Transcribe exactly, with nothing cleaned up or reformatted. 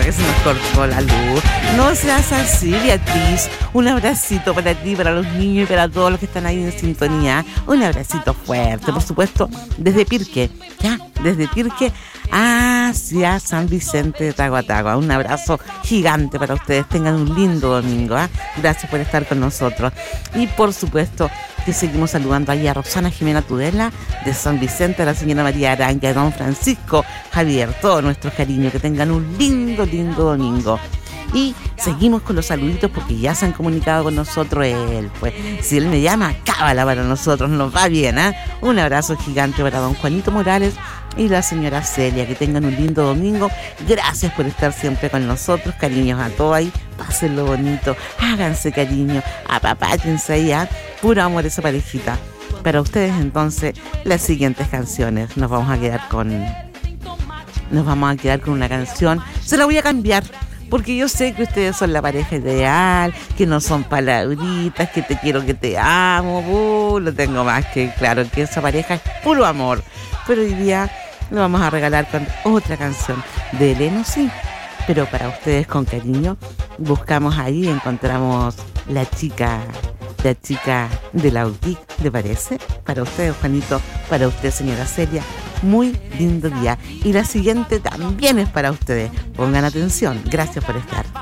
que se nos cortó la luz. No seas así, Beatriz. Un abracito para ti, para los niños y para todos los que están ahí en sintonía. Un abracito fuerte, por supuesto, desde Pirque, ya, desde Pirque hacia San Vicente de Tahuatahua. Un abrazo gigante para ustedes. Tengan un lindo domingo, ¿eh? Gracias por estar con nosotros. Y por supuesto que seguimos saludando ahí a Roxana Jimena Tudela de San Vicente, a la señora María Aranca, a don Francisco Javier, todo nuestro cariño. Que tengan un lindo, lindo domingo. Y seguimos con los saluditos porque ya se han comunicado con nosotros él. Pues si él me llama, cábala para nosotros, nos va bien, ¿eh? Un abrazo gigante para don Juanito Morales y la señora Celia. Que tengan un lindo domingo. Gracias por estar siempre con nosotros. Cariños a todos ahí. Pásenlo bonito. Háganse cariño. Apapáchense ahí, ¿eh? Puro amor esa parejita. Para ustedes entonces las siguientes canciones. Nos vamos a quedar con... Nos vamos a quedar con una canción. Se la voy a cambiar. Porque yo sé que ustedes son la pareja ideal, que no son palabritas, que te quiero, que te amo. Uh, lo tengo más que claro, que esa pareja es puro amor. Pero hoy día lo vamos a regalar con otra canción de Eleno, sí. Pero para ustedes con cariño, buscamos ahí, encontramos la chica, la chica de la U T I C, ¿le parece? Para ustedes, Juanito, para usted, señora Celia. Muy lindo día. Y la siguiente también es para ustedes. Pongan atención. Gracias por estar.